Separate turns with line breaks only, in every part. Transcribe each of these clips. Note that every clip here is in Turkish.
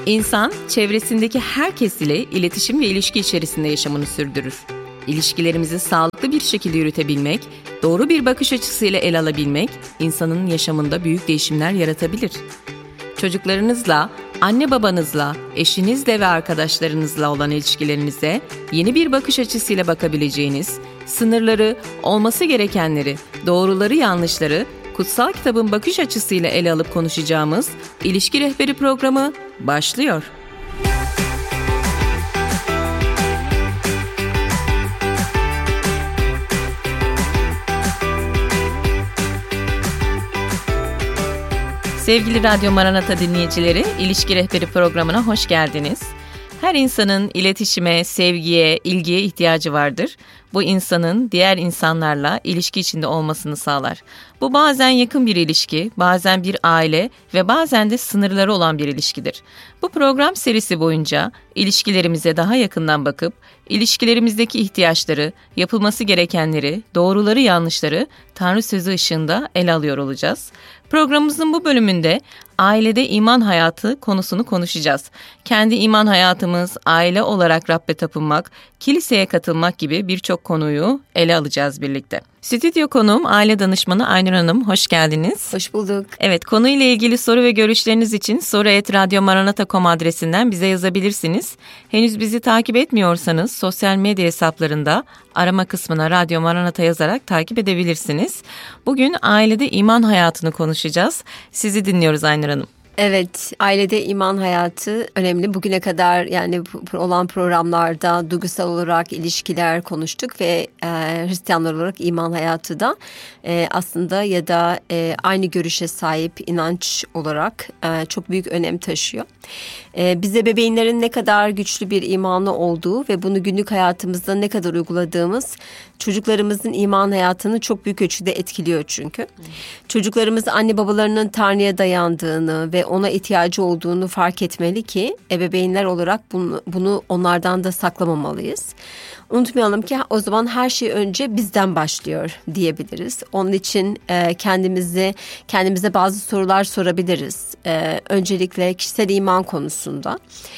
İnsan, çevresindeki herkes ile iletişim ve ilişki içerisinde yaşamını sürdürür. İlişkilerimizi sağlıklı bir şekilde yürütebilmek, doğru bir bakış açısıyla ele alabilmek, insanın yaşamında büyük değişimler yaratabilir. Çocuklarınızla, anne babanızla, eşinizle ve arkadaşlarınızla olan ilişkilerinize yeni bir bakış açısıyla bakabileceğiniz, sınırları, olması gerekenleri, doğruları yanlışları, kutsal kitabın bakış açısıyla ele alıp konuşacağımız İlişki Rehberi programı başlıyor. Sevgili Radyo Maranata dinleyicileri, İlişki Rehberi programına hoş geldiniz. Her insanın iletişime, sevgiye, ilgiye ihtiyacı vardır. Bu insanın diğer insanlarla ilişki içinde olmasını sağlar. Bu bazen yakın bir ilişki, bazen bir aile ve bazen de sınırları olan bir ilişkidir. Bu program serisi boyunca ilişkilerimize daha yakından bakıp, ilişkilerimizdeki ihtiyaçları, yapılması gerekenleri, doğruları yanlışları Tanrı sözü ışığında ele alıyor olacağız. Programımızın bu bölümünde ailede iman hayatı konusunu konuşacağız. Kendi iman hayatımız, aile olarak Rabbe tapınmak, kiliseye katılmak gibi birçok konuyu ele alacağız birlikte. Stüdyo konuğum aile danışmanı Aynur Hanım, hoş geldiniz.
Hoş bulduk.
Evet, konuyla ilgili soru ve görüşleriniz için soru@radyomaranata.com adresinden bize yazabilirsiniz. Henüz bizi takip etmiyorsanız sosyal medya hesaplarında arama kısmına Radyo Maranata yazarak takip edebilirsiniz. Bugün ailede iman hayatını konuşacağız. Sizi dinliyoruz Aynur Hanım.
Evet, ailede iman hayatı önemli. Bugüne kadar yani olan programlarda duygusal olarak ilişkiler konuştuk ve Hristiyanlar olarak iman hayatı da aslında ya da aynı görüşe sahip inanç olarak çok büyük önem taşıyor. Bize bebeğinlerin ne kadar güçlü bir imanı olduğu ve bunu günlük hayatımızda ne kadar uyguladığımız çocuklarımızın iman hayatını çok büyük ölçüde etkiliyor çünkü. Çocuklarımız anne babalarının Tanrı'ya dayandığını ve ona ihtiyacı olduğunu fark etmeli ki ebeveynler olarak bunu onlardan da saklamamalıyız. Unutmayalım ki o zaman her şey önce bizden başlıyor diyebiliriz. Onun için kendimize bazı sorular sorabiliriz. Öncelikle kişisel iman konusunda.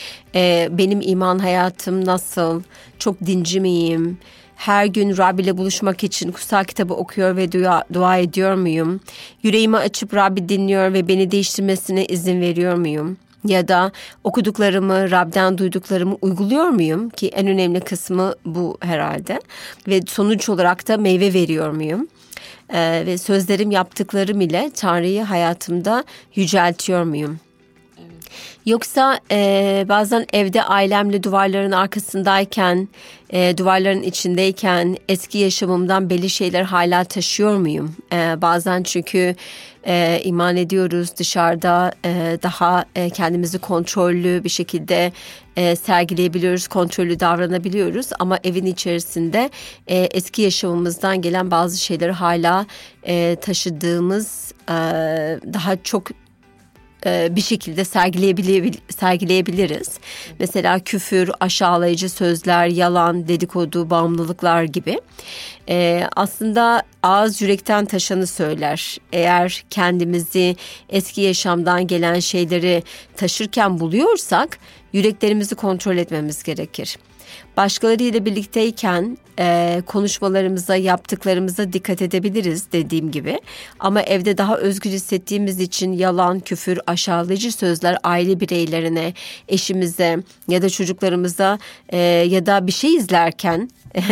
Benim iman hayatım nasıl? Çok dinci miyim? Her gün Rabbi ile buluşmak için kutsal kitabı okuyor ve dua ediyor muyum? Yüreğimi açıp Rabbi dinliyor ve beni değiştirmesine izin veriyor muyum? Ya da okuduklarımı, Rab'den duyduklarımı uyguluyor muyum? Ki en önemli kısmı bu herhalde. Ve sonuç olarak da meyve veriyor muyum? Ve sözlerim, yaptıklarım ile Tanrı'yı hayatımda yüceltiyor muyum? Yoksa bazen evde ailemle duvarların arkasındayken, duvarların içindeyken eski yaşamımdan belli şeyler hala taşıyor muyum? Bazen çünkü iman ediyoruz dışarıda daha kendimizi kontrollü bir şekilde sergileyebiliyoruz, kontrollü davranabiliyoruz. Ama evin içerisinde eski yaşamımızdan gelen bazı şeyleri hala taşıdığımız daha çok bir şekilde sergileyebiliriz. Mesela küfür, aşağılayıcı sözler, yalan, dedikodu, bağımlılıklar gibi. Aslında ağız yürekten taşanı söyler. Eğer kendimizi eski yaşamdan gelen şeyleri taşırken buluyorsak yüreklerimizi kontrol etmemiz gerekir. Başkalarıyla birlikteyken konuşmalarımıza, yaptıklarımıza dikkat edebiliriz dediğim gibi. Ama evde daha özgür hissettiğimiz için yalan, küfür, aşağılayıcı sözler aile bireylerine, eşimize ya da çocuklarımıza ya da bir şey izlerken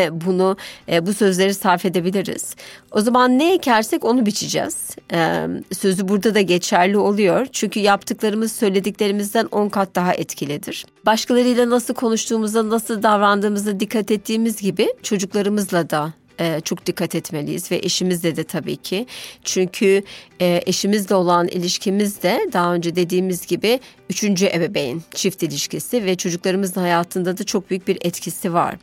bu sözleri sarf edebiliriz. O zaman ne ekersek onu biçeceğiz. Sözü burada da geçerli oluyor. Çünkü yaptıklarımız söylediklerimizden 10 kat daha etkilidir. Başkalarıyla nasıl konuştuğumuza, nasıl davrandığımıza dikkat ettiğimiz gibi çocuklarımızla da çok dikkat etmeliyiz ve eşimizle de tabii ki. Çünkü eşimizle olan ilişkimiz de daha önce dediğimiz gibi 3. ebeveyn çift ilişkisi ve çocuklarımızın hayatında da çok büyük bir etkisi var.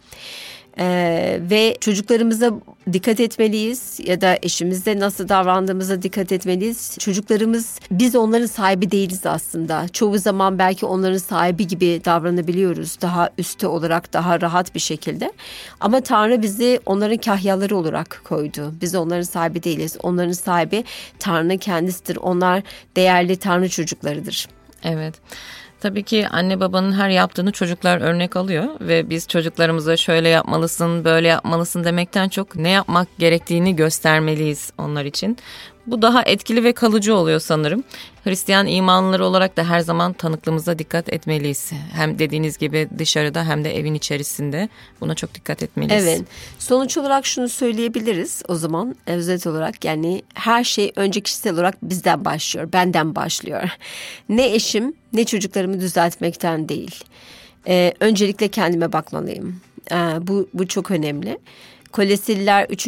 Ve çocuklarımıza dikkat etmeliyiz ya da eşimizle nasıl davrandığımıza dikkat etmeliyiz. Çocuklarımız, biz onların sahibi değiliz aslında. Çoğu zaman belki onların sahibi gibi davranabiliyoruz. Daha üstte olarak, daha rahat bir şekilde. Ama Tanrı bizi onların kahyaları olarak koydu. Biz onların sahibi değiliz. Onların sahibi Tanrı kendisidir. Onlar değerli Tanrı çocuklarıdır.
Evet. Tabii ki anne babanın her yaptığını çocuklar örnek alıyor ve biz çocuklarımıza şöyle yapmalısın, böyle yapmalısın demekten çok ne yapmak gerektiğini göstermeliyiz onlar için. Bu daha etkili ve kalıcı oluyor sanırım. Hristiyan imanlıları olarak da her zaman tanıklığımıza dikkat etmeliyiz. Hem dediğiniz gibi dışarıda hem de evin içerisinde buna çok dikkat etmeliyiz.
Evet. Sonuç olarak şunu söyleyebiliriz o zaman özet olarak, yani her şey önce kişisel olarak bizden başlıyor, benden başlıyor. Ne eşim ne çocuklarımı düzeltmekten değil. Öncelikle kendime bakmalıyım. Bu çok önemli. Kolosililer 3.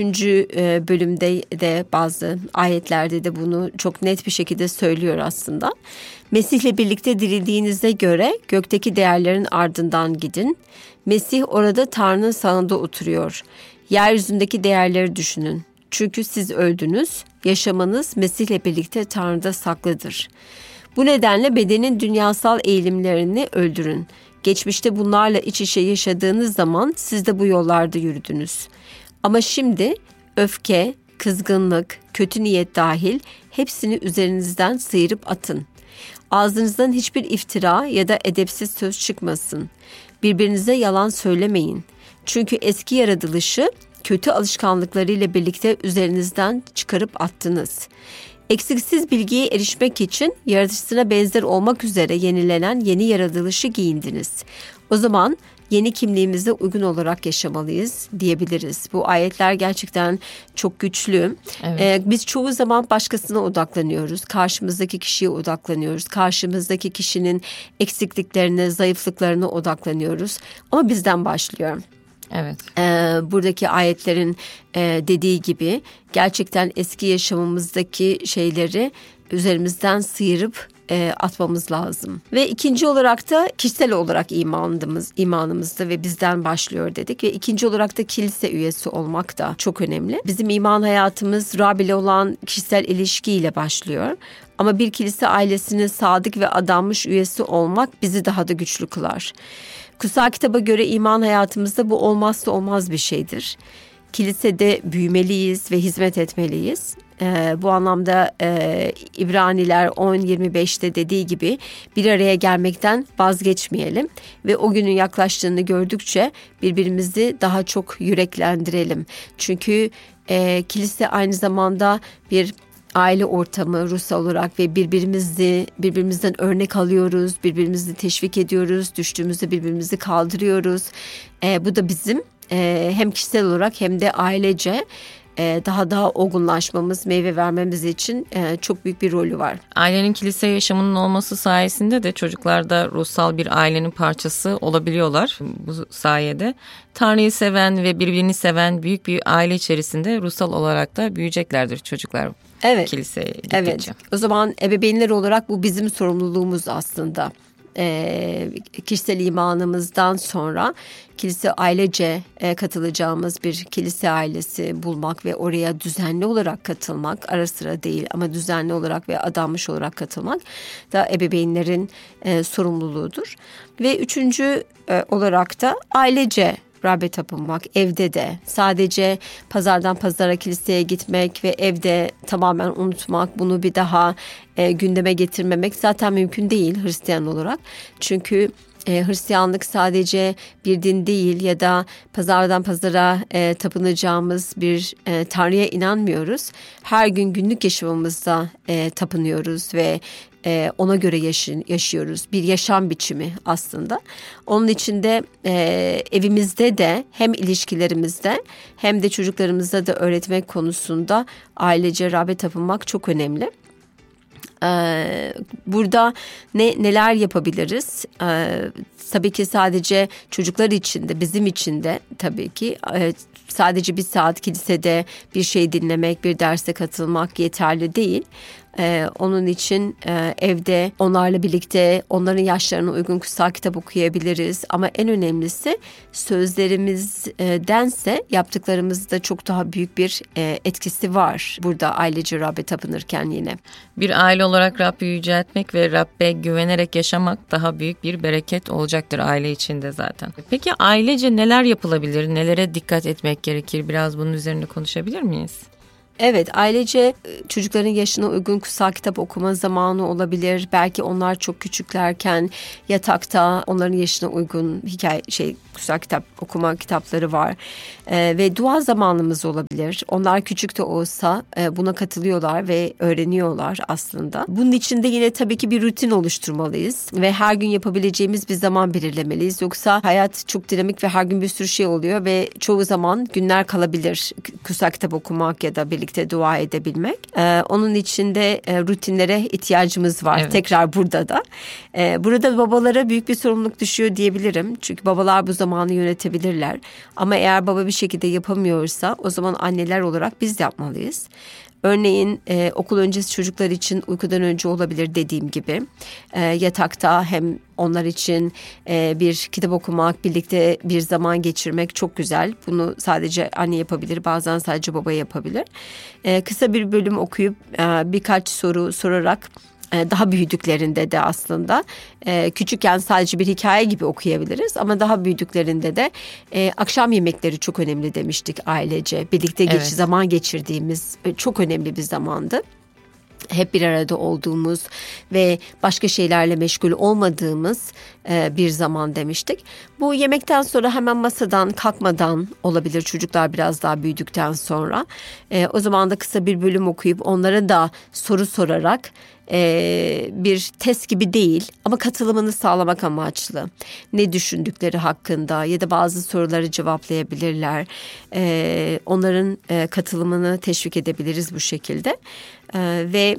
bölümde de bazı ayetlerde de bunu çok net bir şekilde söylüyor aslında. Mesih'le birlikte dirildiğinize göre gökteki değerlerin ardından gidin. Mesih orada Tanrı'nın sağında oturuyor. Yeryüzündeki değerleri düşünün. Çünkü siz öldünüz, yaşamanız Mesih'le birlikte Tanrı'da saklıdır. Bu nedenle bedenin dünyasal eğilimlerini öldürün. Geçmişte bunlarla iç içe yaşadığınız zaman siz de bu yollarda yürüdünüz. Ama şimdi öfke, kızgınlık, kötü niyet dahil hepsini üzerinizden sıyırıp atın. Ağzınızdan hiçbir iftira ya da edepsiz söz çıkmasın. Birbirinize yalan söylemeyin. Çünkü eski yaratılışı kötü alışkanlıklarıyla birlikte üzerinizden çıkarıp attınız. Eksiksiz bilgiye erişmek için yaratıcısına benzer olmak üzere yenilenen yeni yaratılışı giyindiniz. O zaman yeni kimliğimize uygun olarak yaşamalıyız diyebiliriz. Bu ayetler gerçekten çok güçlü.
Evet.
Biz çoğu zaman başkasına odaklanıyoruz. Karşımızdaki kişiye odaklanıyoruz. Karşımızdaki kişinin eksikliklerine, zayıflıklarına odaklanıyoruz. Ama bizden başlıyor.
Evet.
Buradaki ayetlerin dediği gibi gerçekten eski yaşamımızdaki şeyleri üzerimizden sıyırıp atmamız lazım. Ve ikinci olarak da kişisel olarak imanımızda ve bizden başlıyor dedik. Ve ikinci olarak da kilise üyesi olmak da çok önemli. Bizim iman hayatımız Rab ile olan kişisel ilişkiyle başlıyor. Ama bir kilise ailesinin sadık ve adanmış üyesi olmak bizi daha da güçlü kılar. Kutsal kitaba göre iman hayatımızda bu olmazsa olmaz bir şeydir. Kilisede büyümeliyiz ve hizmet etmeliyiz. Bu anlamda İbraniler 10:25'te dediği gibi bir araya gelmekten vazgeçmeyelim. Ve o günün yaklaştığını gördükçe birbirimizi daha çok yüreklendirelim. Çünkü kilise aynı zamanda bir aile ortamı ruhsal olarak ve birbirimizden örnek alıyoruz, birbirimizi teşvik ediyoruz, düştüğümüzde birbirimizi kaldırıyoruz. Bu da bizim hem kişisel olarak hem de ailece daha olgunlaşmamız, meyve vermemiz için çok büyük bir rolü var.
Ailenin kilise yaşamının olması sayesinde de çocuklar da ruhsal bir ailenin parçası olabiliyorlar bu sayede. Tanrı'yı seven ve birbirini seven büyük bir aile içerisinde ruhsal olarak da büyüyeceklerdir çocuklar.
Evet.
Kiliseye gittikçe.
Evet. O zaman ebeveynler olarak bu bizim sorumluluğumuz aslında. Kişisel imanımızdan sonra kilise ailece katılacağımız bir kilise ailesi bulmak ve oraya düzenli olarak katılmak, ara sıra değil ama düzenli olarak ve adanmış olarak katılmak da ebeveynlerin sorumluluğudur. Ve üçüncü olarak da ailece Rab'be tapınmak, evde de sadece pazardan pazara kiliseye gitmek ve evde tamamen unutmak, bunu bir daha gündeme getirmemek zaten mümkün değil Hristiyan olarak. Çünkü Hristiyanlık sadece bir din değil ya da pazardan pazara tapınacağımız bir Tanrı'ya inanmıyoruz. Her gün günlük yaşamımızda tapınıyoruz ve ona göre yaşıyoruz. Bir yaşam biçimi aslında. Onun için de evimizde de hem ilişkilerimizde hem de çocuklarımıza da öğretmek konusunda ailece Rab'be tapınmak çok önemli. Burada neler yapabiliriz? Tabii ki sadece çocuklar için de bizim için de tabii ki sadece bir saat kilisede bir şey dinlemek, bir derse katılmak yeterli değil. Onun için evde onlarla birlikte onların yaşlarına uygun kutsal kitap okuyabiliriz. Ama en önemlisi sözlerimizdense yaptıklarımızda çok daha büyük bir etkisi var. Burada ailece Rab'be tapınırken yine.
Bir aile olarak Rab'be yüceltmek ve Rab'be güvenerek yaşamak daha büyük bir bereket olacaktır aile içinde zaten. Peki ailece neler yapılabilir? Nelere dikkat etmek gerekir? Biraz bunun üzerine konuşabilir miyiz?
Evet, ailece çocukların yaşına uygun kutsal kitap okuma zamanı olabilir. Belki onlar çok küçüklerken yatakta onların yaşına uygun kutsal kitap okuma kitapları var. Ve dua zamanımız olabilir. Onlar küçük de olsa buna katılıyorlar ve öğreniyorlar aslında. Bunun için de yine tabii ki bir rutin oluşturmalıyız ve her gün yapabileceğimiz bir zaman belirlemeliyiz. Yoksa hayat çok dinamik ve her gün bir sürü şey oluyor ve çoğu zaman günler kalabilir kutsal kitap okumak ya da birlikte dua edebilmek. Onun için de rutinlere ihtiyacımız var. Evet. Tekrar burada da. Burada babalara büyük bir sorumluluk düşüyor diyebilirim. Çünkü babalar bu zamanı yönetebilirler. Ama eğer baba bir şekilde yapamıyorsa o zaman anneler olarak biz de yapmalıyız. Örneğin okul öncesi çocuklar için uykudan önce olabilir dediğim gibi. Yatakta hem onlar için bir kitap okumak, birlikte bir zaman geçirmek çok güzel. Bunu sadece anne yapabilir, bazen sadece baba yapabilir. Kısa bir bölüm okuyup birkaç soru sorarak daha büyüdüklerinde de aslında küçükken sadece bir hikaye gibi okuyabiliriz ama daha büyüdüklerinde de akşam yemekleri çok önemli demiştik ailece. Birlikte zaman geçirdiğimiz çok önemli bir zamandı. Hep bir arada olduğumuz ve başka şeylerle meşgul olmadığımız bir zaman demiştik. Bu yemekten sonra hemen masadan kalkmadan olabilir, çocuklar biraz daha büyüdükten sonra. O zaman da kısa bir bölüm okuyup onlara da soru sorarak bir test gibi değil ama katılımını sağlamak amaçlı. Ne düşündükleri hakkında ya da bazı soruları cevaplayabilirler. Onların katılımını teşvik edebiliriz bu şekilde. Ve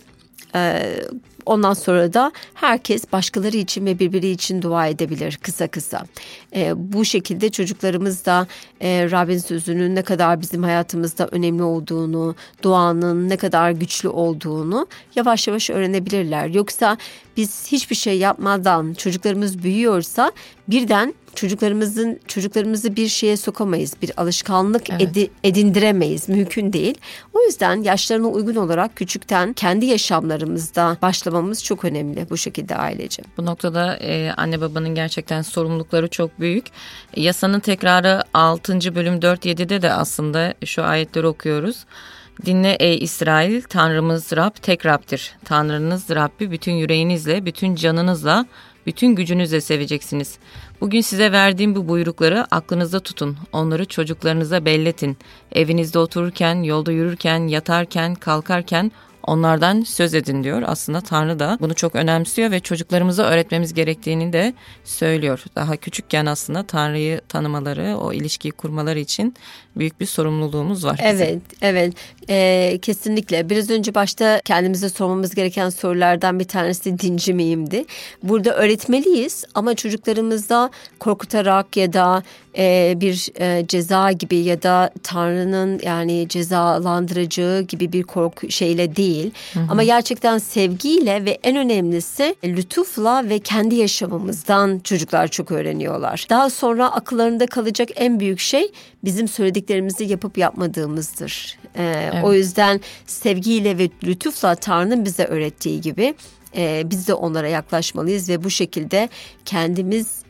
ondan sonra da herkes başkaları için ve birbiri için dua edebilir kısa kısa. Bu şekilde çocuklarımız da Rabbin sözünün ne kadar bizim hayatımızda önemli olduğunu, duanın ne kadar güçlü olduğunu yavaş yavaş öğrenebilirler. Yoksa biz hiçbir şey yapmadan çocuklarımız büyüyorsa birden çocuklarımızı bir şeye sokamayız. Bir alışkanlık edindiremeyiz. Mümkün değil. O yüzden yaşlarına uygun olarak küçükten kendi yaşamlarımızda başlamamız çok önemli bu şekilde ailece.
Bu noktada anne babanın gerçekten sorumlulukları çok büyük. Yasanın tekrarı 6. bölüm 4-7'de de aslında şu ayetleri okuyoruz. Dinle ey İsrail, Tanrımız Rab tek Rab'dir. Tanrınız Rabbi bütün yüreğinizle, bütün canınızla, bütün gücünüzle seveceksiniz. Bugün size verdiğim bu buyrukları aklınızda tutun. Onları çocuklarınıza belletin. Evinizde otururken, yolda yürürken, yatarken, kalkarken onlardan söz edin diyor. Aslında Tanrı da bunu çok önemsiyor ve çocuklarımıza öğretmemiz gerektiğini de söylüyor. Daha küçükken aslında Tanrı'yı tanımaları, o ilişkiyi kurmaları için büyük bir sorumluluğumuz var.
Evet. Kesinlikle. Biraz önce başta kendimize sormamız gereken sorulardan bir tanesi dinci miyimdi? Burada öğretmeliyiz ama çocuklarımızda korkutarak ya da bir ceza gibi ya da Tanrı'nın yani cezalandıracağı gibi bir korku şeyle değil. Hı-hı. Ama gerçekten sevgiyle ve en önemlisi lütufla ve kendi yaşamımızdan çocuklar çok öğreniyorlar. Daha sonra akıllarında kalacak en büyük şey bizim söylediklerimizi yapıp yapmadığımızdır. Evet. O yüzden sevgiyle ve lütufla Tanrı'nın bize öğrettiği gibi biz de onlara yaklaşmalıyız ve bu şekilde kendimiz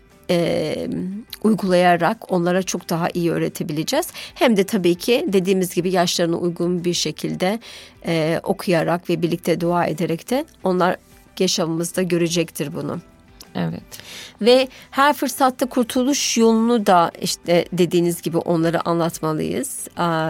uygulayarak onlara çok daha iyi öğretebileceğiz. Hem de tabii ki dediğimiz gibi yaşlarına uygun bir şekilde okuyarak ve birlikte dua ederek de onlar yaşamımızda görecektir bunu.
Evet.
Ve her fırsatta kurtuluş yolunu da işte dediğiniz gibi onlara anlatmalıyız.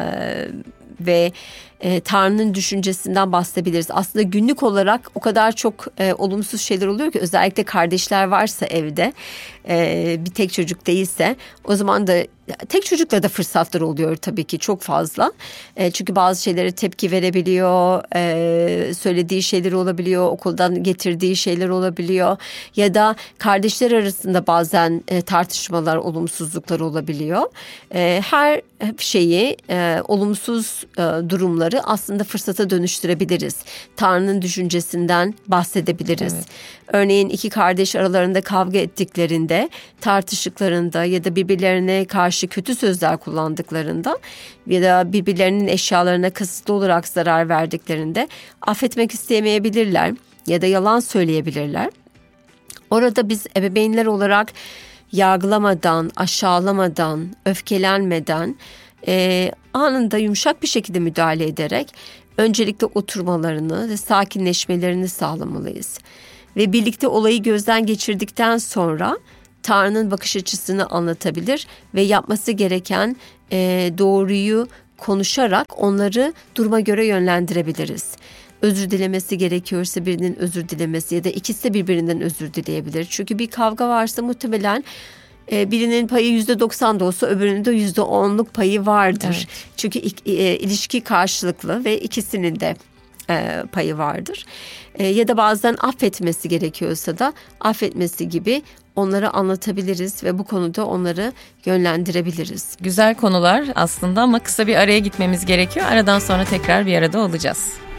Ve Tanrı'nın düşüncesinden bahsedebiliriz. Aslında günlük olarak o kadar çok olumsuz şeyler oluyor ki özellikle kardeşler varsa evde bir tek çocuk değilse o zaman da tek çocukla da fırsatlar oluyor tabii ki çok fazla. Çünkü bazı şeylere tepki verebiliyor, söylediği şeyler olabiliyor, okuldan getirdiği şeyler olabiliyor ya da kardeşler arasında bazen tartışmalar, olumsuzluklar olabiliyor. Her şeyi olumsuz durumları aslında fırsata dönüştürebiliriz. Tanrı'nın düşüncesinden bahsedebiliriz. Evet. Örneğin iki kardeş aralarında kavga ettiklerinde, tartıştıklarında ya da birbirlerine karşı kötü sözler kullandıklarında ya da birbirlerinin eşyalarına kasıtlı olarak zarar verdiklerinde affetmek istemeyebilirler ya da yalan söyleyebilirler. Orada biz ebeveynler olarak yargılamadan, aşağılamadan, öfkelenmeden anında yumuşak bir şekilde müdahale ederek öncelikle oturmalarını ve sakinleşmelerini sağlamalıyız. Ve birlikte olayı gözden geçirdikten sonra Tanrı'nın bakış açısını anlatabilir ve yapması gereken doğruyu konuşarak onları duruma göre yönlendirebiliriz. Özür dilemesi gerekiyorsa birinin özür dilemesi ya da ikisi de birbirinden özür dileyebilir. Çünkü bir kavga varsa muhtemelen birinin payı %90 da olsa öbürünün de %10'luk payı vardır. Evet. Çünkü ilişki karşılıklı ve ikisinin de payı vardır. Ya da bazen affetmesi gerekiyorsa da affetmesi gibi onları anlatabiliriz ve bu konuda onları yönlendirebiliriz.
Güzel konular aslında ama kısa bir araya gitmemiz gerekiyor. Aradan sonra tekrar bir arada olacağız.